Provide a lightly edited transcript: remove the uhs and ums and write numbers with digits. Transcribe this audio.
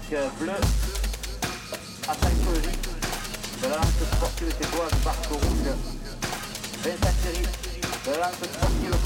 bleu à Saint-Claude. De la lance sportive, c'est quoi? Du Barque rouge. Vincent Thierry. De la lance sportive